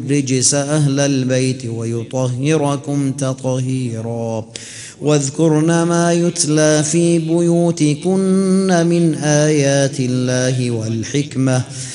الرجس أهل البيت ويطهركم تطهيرا. واذكرن ما يتلى في بيوتكن من آيات الله والحكمة